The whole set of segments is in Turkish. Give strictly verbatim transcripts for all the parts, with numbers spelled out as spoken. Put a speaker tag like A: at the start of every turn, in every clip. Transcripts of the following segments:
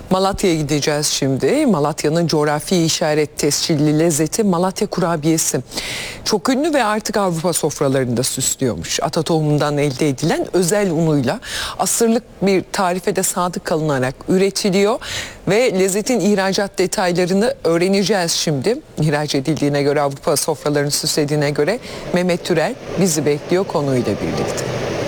A: Malatya'ya gideceğiz şimdi. Malatya'nın coğrafi işaret tescilli lezzeti Malatya kurabiyesi. Çok ünlü ve artık Avrupa sofralarında süslüyormuş. Ata tohumundan elde edilen özel unuyla asırlık bir tarife de sadık kalınarak üretiliyor. Ve lezzetin ihracat detaylarını öğreneceğiz şimdi. İhraç edildiğine göre, Avrupa sofralarını süslediğine göre Mehmet Türel bizi bekliyor konuyla birlikte.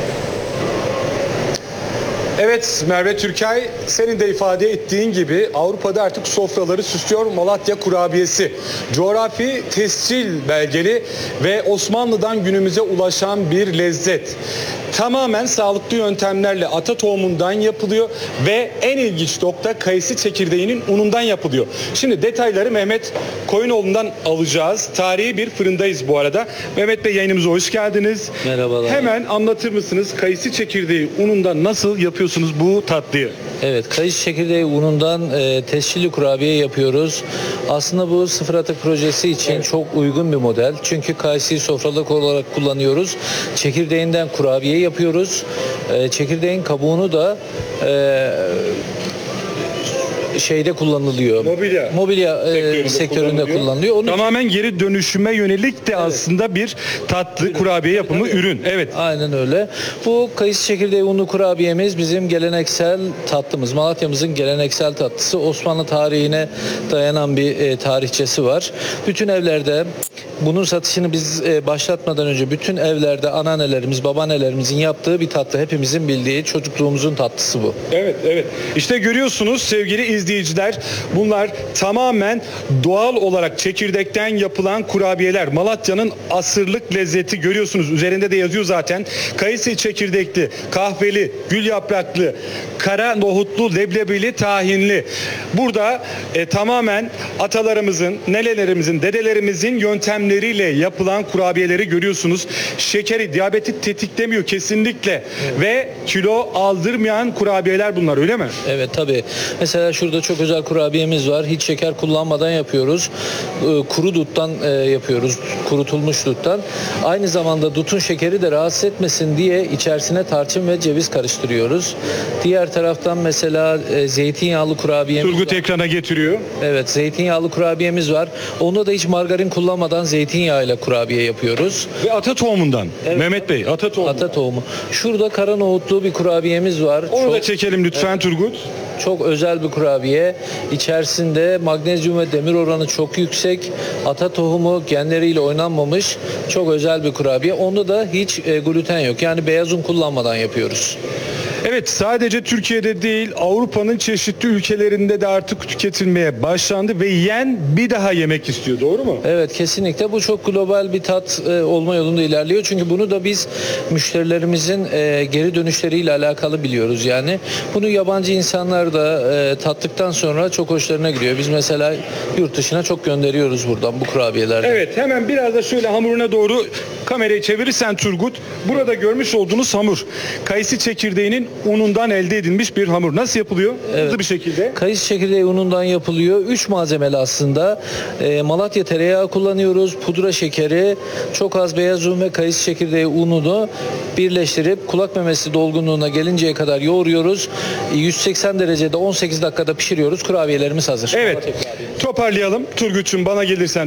B: Evet Merve Türkay, senin de ifade ettiğin gibi Avrupa'da artık sofraları süslüyor Malatya kurabiyesi. Coğrafi tescil belgeli ve Osmanlı'dan günümüze ulaşan bir lezzet. Tamamen sağlıklı yöntemlerle ata tohumundan yapılıyor ve en ilginç nokta kayısı çekirdeğinin unundan yapılıyor. Şimdi detayları Mehmet Koyunoğlu'ndan alacağız. Tarihi bir fırındayız bu arada. Mehmet Bey, yayınımıza hoş geldiniz.
C: Merhabalar.
B: Hemen anlatır mısınız kayısı çekirdeği unundan nasıl yapıyorsunuz bu tatlıyı?
C: Evet, kayısı çekirdeği unundan e, tescilli kurabiye yapıyoruz. Aslında bu sıfır atık projesi için evet. çok uygun bir model. Çünkü kayısıyı sofralık olarak kullanıyoruz. Çekirdeğinden kurabiye yapıyoruz. E, çekirdeğin kabuğunu da e, şeyde kullanılıyor.
B: Mobilya,
C: Mobilya sektöründe, e, sektöründe kullanılıyor. kullanılıyor. Onun
B: Tamamen geri dönüşüme yönelik de evet. aslında bir tatlı ürün. Kurabiye yapımı evet. ürün. Evet.
C: Aynen öyle. Bu kayısı çekirdeği unlu kurabiyemiz bizim geleneksel tatlımız. Malatya'mızın geleneksel tatlısı. Osmanlı tarihine dayanan bir e, tarihçesi var. Bütün evlerde bunun satışını biz e, başlatmadan önce bütün evlerde anneannelerimiz, babaannelerimizin yaptığı bir tatlı. Hepimizin bildiği çocukluğumuzun tatlısı bu.
B: Evet, evet. İşte görüyorsunuz sevgili izleyiciler, bunlar tamamen doğal olarak çekirdekten yapılan kurabiyeler. Malatya'nın asırlık lezzeti görüyorsunuz. Üzerinde de yazıyor zaten. Kayısı çekirdekli, kahveli, gül yapraklı, kara nohutlu, leblebili, tahinli. Burada e, tamamen atalarımızın, nenelerimizin, dedelerimizin yöntemleriyle yapılan kurabiyeleri görüyorsunuz. Şekeri, diyabeti tetiklemiyor kesinlikle. Evet. Ve kilo aldırmayan kurabiyeler bunlar, öyle mi?
C: Evet, tabii. Mesela şurada çok özel kurabiyemiz var. Hiç şeker kullanmadan yapıyoruz. Ee, kuru duttan e, yapıyoruz. Kurutulmuş duttan. Aynı zamanda dutun şekeri de rahatsız etmesin diye içerisine tarçın ve ceviz karıştırıyoruz. Diğer taraftan mesela e, zeytinyağlı kurabiyemiz
B: Turgut
C: var.
B: ekrana getiriyor.
C: Evet, zeytinyağlı kurabiyemiz var. Onda da hiç margarin kullanmadan zeytinyağıyla kurabiye yapıyoruz.
B: Ve ata tohumundan. Evet. Mehmet Bey, ata tohumu.
C: Ata tohumu. Şurada kara nohutlu bir kurabiyemiz var.
B: Onu
C: çok,
B: da çekelim lütfen evet. Turgut.
C: Çok özel bir kurabiye. İçerisinde magnezyum ve demir oranı çok yüksek. Ata tohumu genleriyle oynanmamış çok özel bir kurabiye. Onda da hiç e, gluten yok. Yani beyaz un kullanmadan yapıyoruz.
B: Evet, sadece Türkiye'de değil Avrupa'nın çeşitli ülkelerinde de artık tüketilmeye başlandı ve yiyen bir daha yemek istiyor, doğru mu?
C: Evet, kesinlikle bu çok global bir tat e, olma yolunda ilerliyor. Çünkü bunu da biz müşterilerimizin e, geri dönüşleriyle alakalı biliyoruz. Yani bunu yabancı insanlar da e, tattıktan sonra çok hoşlarına gidiyor. Biz mesela yurt dışına çok gönderiyoruz buradan bu kurabiyelerden.
B: Evet, hemen biraz da şöyle hamuruna doğru kamerayı çevirirsen Turgut, burada görmüş olduğunuz hamur kayısı çekirdeğinin unundan elde edilmiş bir hamur. Nasıl yapılıyor? Evet. Hızlı bir şekilde.
C: Kayısı çekirdeği unundan yapılıyor. Üç malzemeli aslında. E, Malatya tereyağı kullanıyoruz. Pudra şekeri, çok az beyaz un ve kayısı çekirdeği ununu birleştirip kulak memesi dolgunluğuna gelinceye kadar yoğuruyoruz. yüz seksen derecede on sekiz dakikada pişiriyoruz. Kurabiyelerimiz hazır.
B: Evet. Toparlayalım. Turgut'cum, bana gelirsen